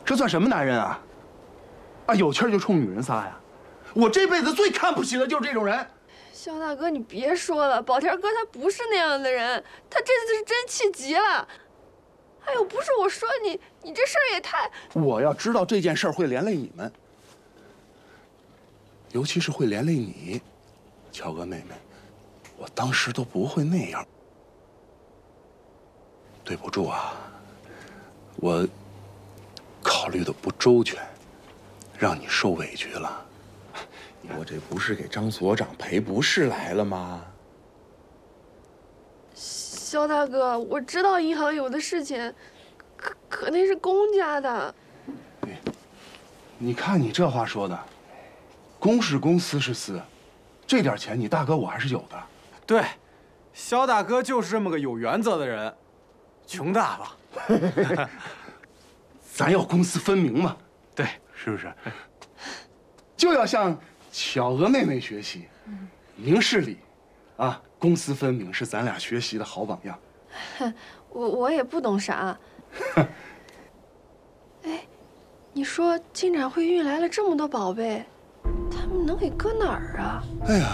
这算什么男人啊？啊，有气儿就冲女人撒呀！我这辈子最看不起的就是这种人。 肖大哥，你别说了，宝田哥他不是那样的人，他这次是真气急了。哎呦，不是我说你，你这事儿也太…… 我要知道这件事儿会连累你们，尤其是会连累你，乔娥妹妹，我当时都不会那样。对不住啊，我考虑的不周全，让你受委屈了。 我这不是给张所长赔不是来了吗？ 肖大哥，我知道银行有的事情，可那是公家的。 你看你这话说的，公是公，私是私，这点钱你大哥我还是有的。 对，肖大哥就是这么个有原则的人，穷大发。 咱要公私分明嘛， 对， 是不是？就要向巧娥妹妹学习，明事理，啊，公私分明是咱俩学习的好榜样。 我也不懂啥。哎，你说金展会运来了这么多宝贝，他们能给搁哪儿啊？ 哎呀，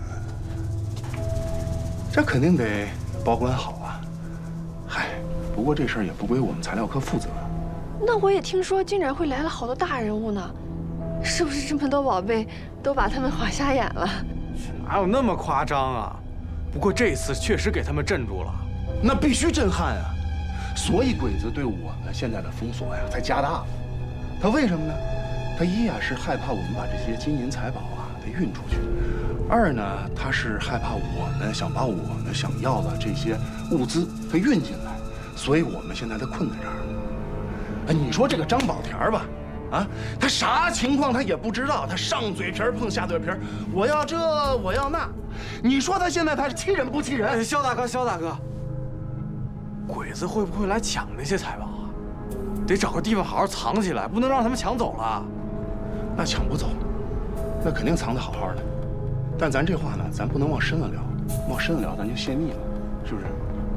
这肯定得保管好啊。嗨，不过这事儿也不归我们材料科负责。 那我也听说金展会来了好多大人物呢，是不是这么多宝贝都把他们晃瞎眼了？ 哪有那么夸张啊？不过这次确实给他们镇住了。 那必须震撼啊！所以鬼子对我们现在的封锁呀才加大了。他为什么呢？他一啊是害怕我们把这些金银财宝啊得运出去，二呢他是害怕我们想把我们想要的这些物资给运进来，所以我们现在得困在这儿。哎，你说这个张宝田吧，啊，他啥情况他也不知道，他上嘴皮碰下嘴皮，我要这我要那，你说他现在他是欺人不欺人？ 肖大哥，肖大哥，鬼子会不会来抢那些财宝啊？得找个地方好好藏起来，不能让他们抢走了。 那抢不走，那肯定藏得好好的。但咱这话呢，咱不能往深了聊，往深了聊咱就泄密了，是不是？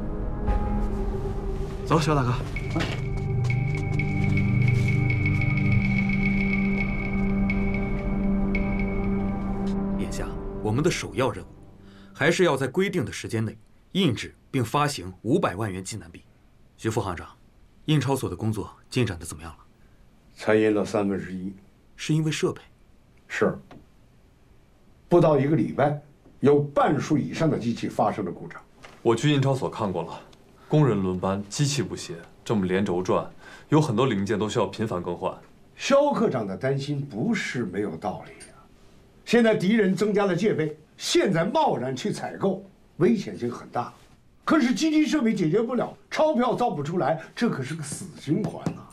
走，肖大哥。 眼下我们的首要任务，还是要在规定的时间内印制并发行500万元济南币。徐副行长，印钞所的工作进展的怎么样了？ 才印了1/3， 是因为设备？ 是。不到1个礼拜，有半数以上的机器发生了故障。 我去印钞所看过了，工人轮班，机器不协，这么连轴转，有很多零件都需要频繁更换。 肖科长的担心不是没有道理啊。现在敌人增加了戒备，现在贸然去采购，危险性很大。可是机器设备解决不了，钞票造不出来，这可是个死循环啊！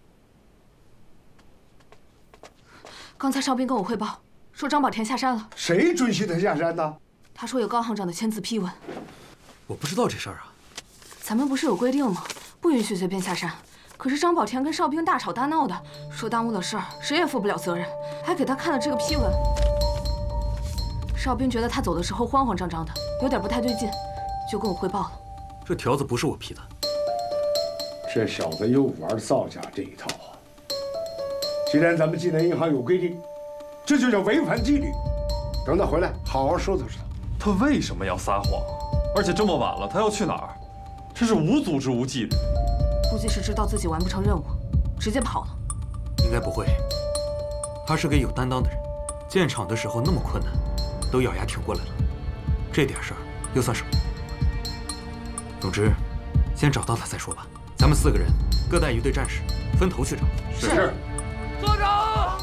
刚才哨兵跟我汇报，说张宝田下山了。 谁准许他下山的？ 他说有高行长的签字批文。 我不知道这事儿啊。 咱们不是有规定吗？不允许随便下山。可是张宝田跟哨兵大吵大闹的，说耽误了事儿，谁也负不了责任，还给他看了这个批文。哨兵觉得他走的时候慌慌张张的，有点不太对劲，就跟我汇报了。 这条子不是我批的。 这小子又玩造假这一套啊！既然咱们济南银行有规定，这就叫违反纪律。等他回来，好好说道说道。 他为什么要撒谎？而且这么晚了，他要去哪儿？这是无组织无纪律。 估计是知道自己完不成任务，直接跑了。 应该不会，他是个有担当的人，建厂的时候那么困难，都咬牙挺过来了，这点事儿又算什么？总之，先找到他再说吧。咱们4个人各带1队战士，分头去找。 是。 所长，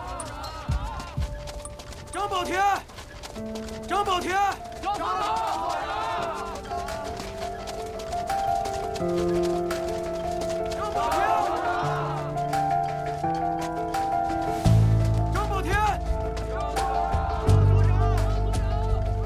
张宝田，张宝田，张所长。